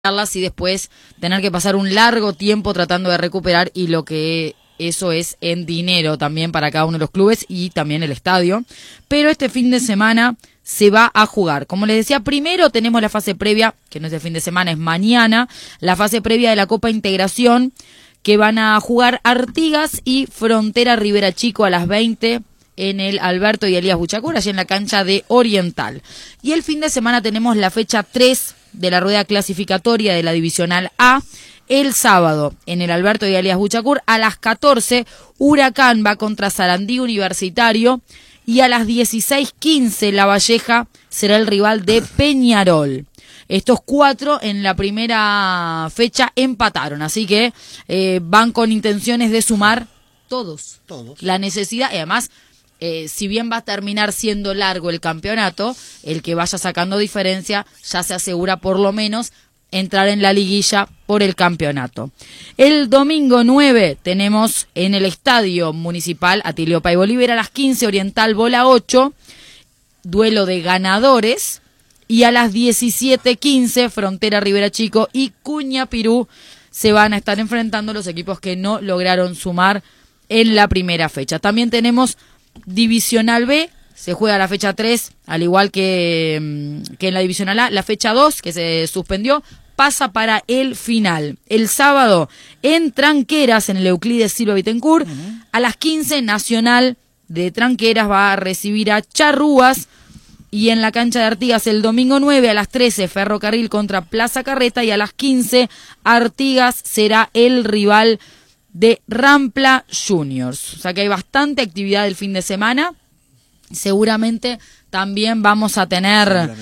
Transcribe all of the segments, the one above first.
y después tener que pasar un largo tiempo tratando de recuperar, y lo que eso es en dinero también para cada uno de los clubes y también el estadio. Pero este fin de semana se va a jugar. Como les decía, primero tenemos la fase previa, que no es el fin de semana, es mañana, la fase previa de la Copa Integración, que van a jugar Artigas y Frontera Rivera Chico a las 20 en el Alberto y Elías Buchacura, allí en la cancha de Oriental. Y el fin de semana tenemos la fecha 3 de la rueda clasificatoria de la Divisional A. El sábado, en el Alberto y Elías Buchacur, a las 14, Huracán va contra Sarandí Universitario, y a las 16:15, La Valleja será el rival de Peñarol. Estos cuatro en la primera fecha empataron, así que van con intenciones de sumar todos. La necesidad, y además, si bien va a terminar siendo largo el campeonato, el que vaya sacando diferencia ya se asegura por lo menos entrar en la liguilla por el campeonato. El domingo 9 tenemos en el Estadio Municipal Atilio Pay Bolívar a las 15, Oriental Bola 8, duelo de ganadores, y a las 17:15 Frontera Rivera Chico y Cuña Pirú se van a estar enfrentando los equipos que no lograron sumar en la primera fecha. También tenemos Divisional B, se juega la fecha 3, al igual que en la Divisional A. La fecha 2, que se suspendió, pasa para el final. El sábado, en Tranqueras, en el Euclides Silva Bittencourt, a las 15, Nacional de Tranqueras va a recibir a Charrúas, y en la cancha de Artigas el domingo 9, a las 13, Ferrocarril contra Plaza Carreta, y a las 15, Artigas será el rival de Rampla Juniors. O sea que hay bastante actividad el fin de semana. Seguramente también vamos a tener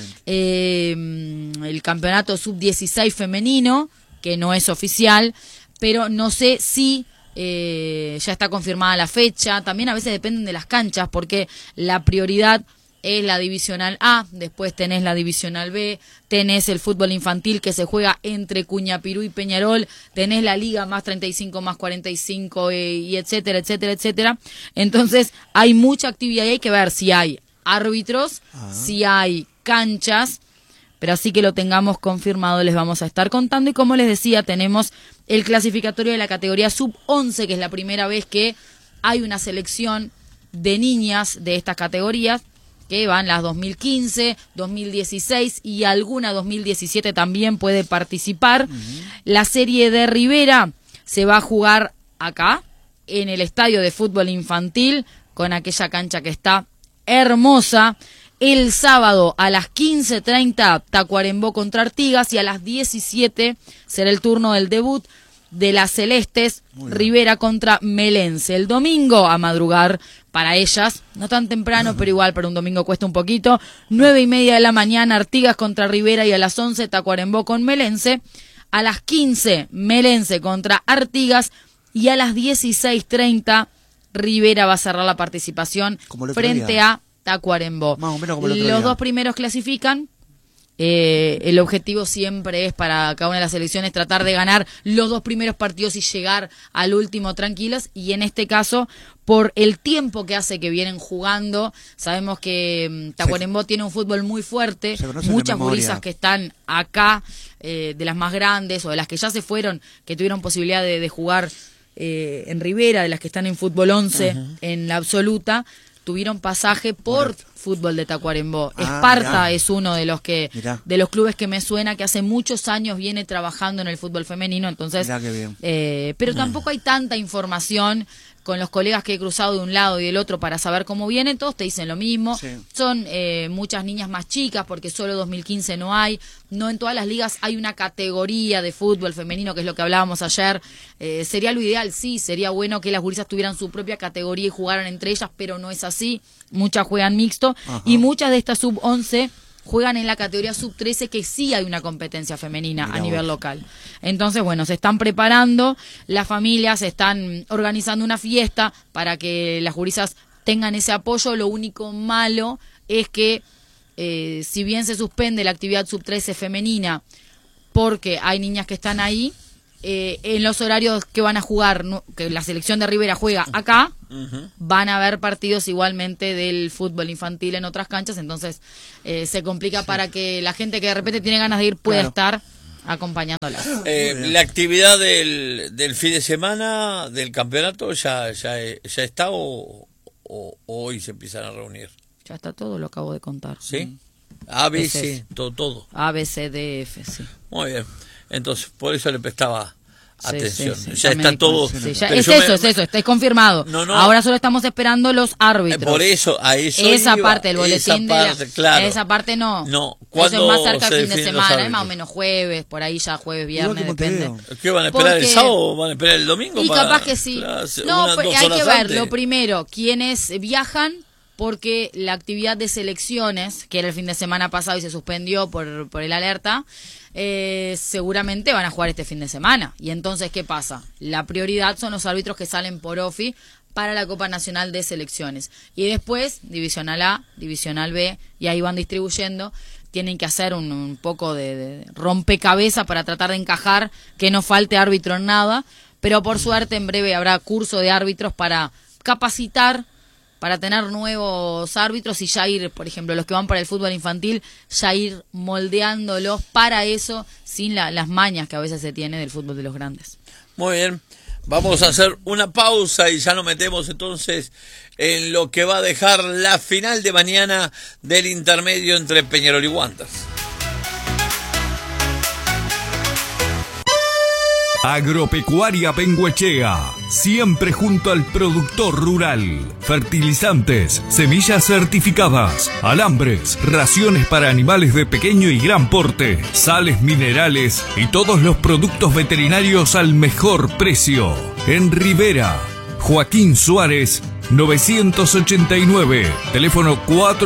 el campeonato sub-16 femenino, que no es oficial, pero no sé si ya está confirmada la fecha. También a veces dependen de las canchas, porque la prioridad es la Divisional A, después tenés la Divisional B, tenés el fútbol infantil que se juega entre Cuñapirú y Peñarol, tenés la Liga más 35 más 45 y etcétera, etcétera, etcétera. Entonces hay mucha actividad y hay que ver si hay árbitros, si hay canchas, pero así que lo tengamos confirmado les vamos a estar contando. Y como les decía, tenemos el clasificatorio de la categoría sub-11, que es la primera vez que hay una selección de niñas de estas categorías, que van las 2015, 2016 y alguna 2017 también puede participar. La serie de Rivera se va a jugar acá, en el estadio de fútbol infantil, con aquella cancha que está hermosa. El sábado a las 15:30, Tacuarembó contra Artigas, y a las 17 será el turno del debut de las Celestes, Rivera contra Melense. El domingo a madrugar para ellas, no tan temprano, pero igual para un domingo cuesta un poquito, 9:30 de la mañana, Artigas contra Rivera, y a las 11 Tacuarembó con Melense. A las 15 Melense contra Artigas, y a las 16:30 Rivera va a cerrar la participación frente a Tacuarembó. Más o menos como los dos primeros clasifican. El objetivo siempre es para cada una de las selecciones tratar de ganar los dos primeros partidos y llegar al último tranquilas, y en este caso, por el tiempo que hace que vienen jugando, sabemos que Tacuarembó tiene un fútbol muy fuerte, muchas gurisas que están acá, de las más grandes o de las que ya se fueron, que tuvieron posibilidad de jugar en Rivera, de las que están en fútbol 11 en la absoluta, tuvieron pasaje por fútbol de Tacuarembó. Esparta es uno de los de los clubes que me suena que hace muchos años viene trabajando en el fútbol femenino, entonces pero tampoco hay tanta información. Con los colegas que he cruzado de un lado y del otro para saber cómo vienen, todos te dicen lo mismo. Son muchas niñas más chicas, porque solo 2015 no hay. No en todas las ligas hay una categoría de fútbol femenino, que es lo que hablábamos ayer. Sería lo ideal, sí, sería bueno que las gurisas tuvieran su propia categoría y jugaran entre ellas, pero no es así. Muchas juegan mixto, y muchas de estas sub-11 juegan en la categoría sub-13, que sí hay una competencia femenina a nivel local. Entonces, bueno, se están preparando, las familias están organizando una fiesta para que las gurisas tengan ese apoyo. Lo único malo es que, si bien se suspende la actividad sub-13 femenina, porque hay niñas que están ahí, en los horarios que van a jugar, que la selección de Rivera juega acá, van a haber partidos igualmente del fútbol infantil en otras canchas, entonces se complica para que la gente que de repente tiene ganas de ir pueda estar. acompañándolas. La actividad del fin de semana del campeonato ya está o hoy se empiezan a reunir. Ya está todo, lo acabo de contar. ¿Sí? A, B, C, todo. A, B, C, D, F, sí. Muy bien. Entonces, por eso le prestaba atención. Sí, ya está todo. Sí, ya, es eso, está confirmado. No. Ahora solo estamos esperando los árbitros. Por eso, a eso esa iba, parte, el boletín claro. esa parte no. No, eso es más cerca del fin de semana, es más o menos jueves, por ahí ya jueves, viernes, depende. ¿Qué van a esperar el sábado o van a esperar el domingo? Y capaz que sí. No, hay que ver, antes. lo primero, quiénes viajan, porque la actividad de selecciones, que era el fin de semana pasado y se suspendió por el alerta, seguramente van a jugar este fin de semana. Y entonces, ¿qué pasa? La prioridad son los árbitros que salen por OFI para la Copa Nacional de Selecciones. Y después, Divisional A, Divisional B, y ahí van distribuyendo. Tienen que hacer un poco de rompecabezas para tratar de encajar, que no falte árbitro en nada. Pero por suerte, en breve habrá curso de árbitros para capacitar, para tener nuevos árbitros y ya ir, por ejemplo, los que van para el fútbol infantil, ya ir moldeándolos para eso, sin las mañas que a veces se tiene del fútbol de los grandes. Muy bien, vamos a hacer una pausa y ya nos metemos entonces en lo que va a dejar la final de mañana del intermedio entre Peñarol y Wanderers. Agropecuaria Bengoechea, siempre junto al productor rural. Fertilizantes, semillas certificadas, alambres, raciones para animales de pequeño y gran porte, sales minerales y todos los productos veterinarios al mejor precio. En Rivera, Joaquín Suárez, 989, teléfono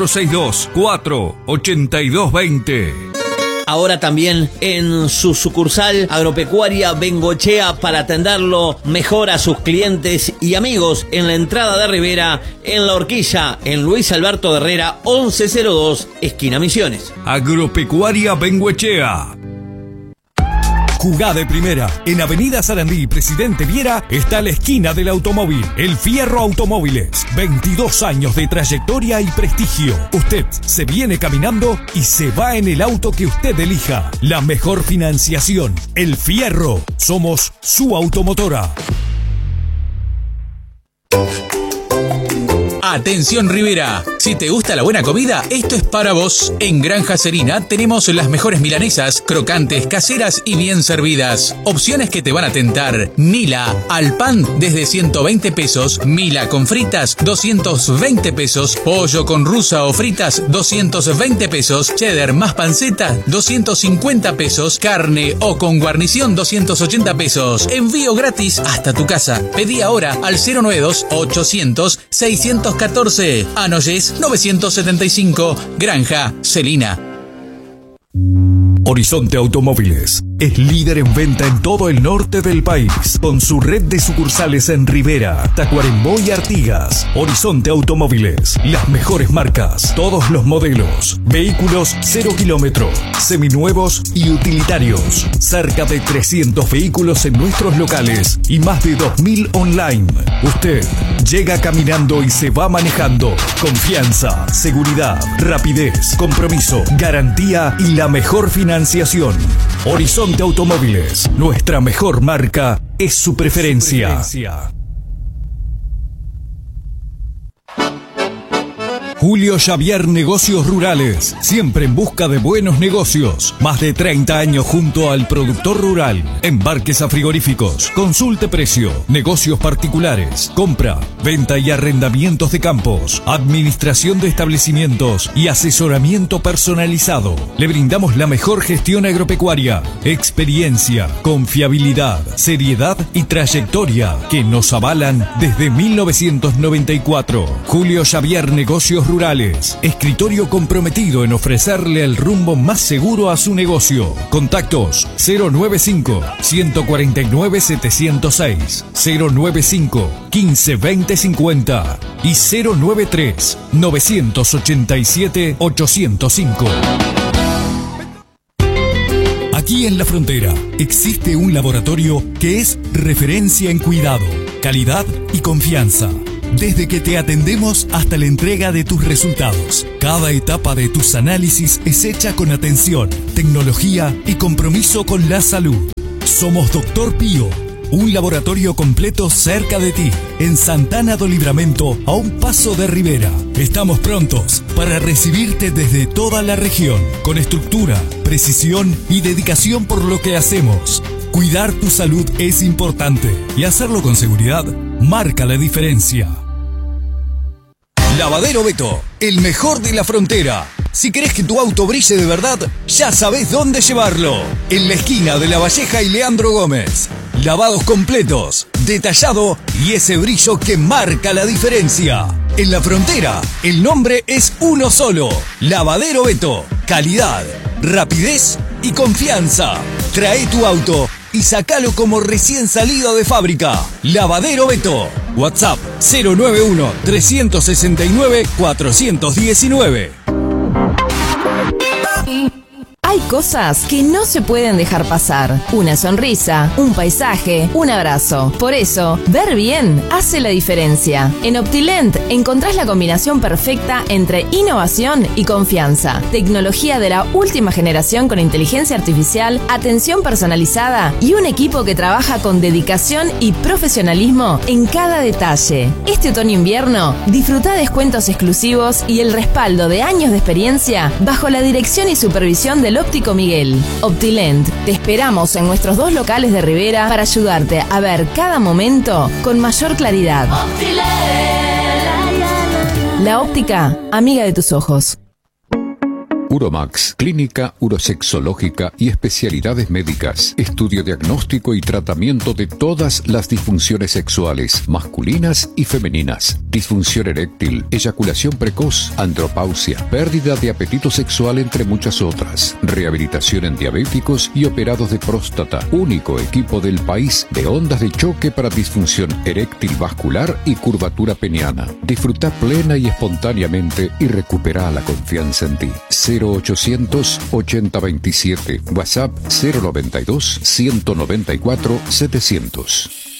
462-48220. Ahora también en su sucursal Agropecuaria Bengoechea para atenderlo mejor a sus clientes y amigos en la entrada de Rivera, en La Horquilla, en Luis Alberto Herrera, 1102, esquina Misiones. Agropecuaria Bengoechea. Jugá de primera. En Avenida Sarandí, Presidente Viera, está la esquina del automóvil. El Fierro Automóviles. 22 años de trayectoria y prestigio. Usted se viene caminando y se va en el auto que usted elija. La mejor financiación. El Fierro. Somos su automotora. Atención Rivera, si te gusta la buena comida, esto es para vos. En Granja Serina tenemos las mejores milanesas, crocantes, caseras y bien servidas. Opciones que te van a tentar. Mila al pan desde 120 pesos, Mila con fritas 220 pesos, pollo con rusa o fritas 220 pesos, cheddar más panceta 250 pesos, carne o con guarnición 280 pesos. Envío gratis hasta tu casa. Pedí ahora al 092 800 614. Anoyes 975, Granja Celina. Horizonte Automóviles es líder en venta en todo el norte del país, con su red de sucursales en Rivera, Tacuarembó y Artigas. Horizonte Automóviles, las mejores marcas, todos los modelos, vehículos 0 kilómetro, seminuevos y utilitarios. Cerca de 300 vehículos en nuestros locales y más de 2000 online. Usted llega caminando y se va manejando. Confianza, seguridad, rapidez, compromiso, garantía y la mejor financiación. Horizonte Automóviles, nuestra mejor marca es su preferencia. Julio Xavier Negocios Rurales, siempre en busca de buenos negocios. Más de 30 años junto al productor rural. Embarques a frigoríficos, consulte precio, negocios particulares, compra, venta y arrendamientos de campos, administración de establecimientos y asesoramiento personalizado. Le brindamos la mejor gestión agropecuaria, experiencia, confiabilidad, seriedad y trayectoria que nos avalan desde 1994. Julio Xavier Negocios Rurales, escritorio comprometido en ofrecerle el rumbo más seguro a su negocio. Contactos 095-149-706, 095-152050 y 093-987-805. Aquí en La Frontera existe un laboratorio que es referencia en cuidado, calidad y confianza. Desde que te atendemos hasta la entrega de tus resultados, cada etapa de tus análisis es hecha con atención, tecnología y compromiso con la salud. Somos Dr. Pío, un laboratorio completo cerca de ti, en Santana do Livramento, a un paso de Rivera. Estamos prontos para recibirte desde toda la región, con estructura, precisión y dedicación por lo que hacemos. Cuidar tu salud es importante y hacerlo con seguridad marca la diferencia. Lavadero Beto, el mejor de la frontera. Si querés que tu auto brille de verdad, ya sabés dónde llevarlo. En la esquina de La Valleja y Leandro Gómez. Lavados completos, detallado y ese brillo que marca la diferencia. En la frontera, el nombre es uno solo. Lavadero Beto. Calidad, rapidez y confianza. Trae tu auto y sacalo como recién salido de fábrica. Lavadero Beto. WhatsApp 091-369-419. Hay cosas que no se pueden dejar pasar. Una sonrisa, un paisaje, un abrazo. Por eso, ver bien hace la diferencia. En Optilent encontrás la combinación perfecta entre innovación y confianza. Tecnología de la última generación con inteligencia artificial, atención personalizada y un equipo que trabaja con dedicación y profesionalismo en cada detalle. Este otoño-invierno, disfruta descuentos exclusivos y el respaldo de años de experiencia bajo la dirección y supervisión del Óptico Miguel. Optilent, te esperamos en nuestros 2 locales de Rivera para ayudarte a ver cada momento con mayor claridad. La óptica, amiga de tus ojos. Uromax, clínica urosexológica y especialidades médicas. Estudio diagnóstico y tratamiento de todas las disfunciones sexuales, masculinas y femeninas. Disfunción eréctil, eyaculación precoz, andropausia, pérdida de apetito sexual, entre muchas otras. Rehabilitación en diabéticos y operados de próstata. Único equipo del país de ondas de choque para disfunción eréctil vascular y curvatura peniana. Disfruta plena y espontáneamente y recupera la confianza en ti. 0800 8027. WhatsApp 092 194 700.